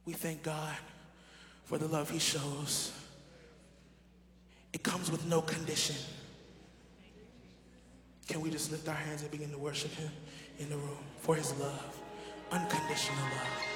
We thank God for the love he shows. It comes with no condition. Can we just lift our hands and begin to worship him in the room for his love, unconditional love?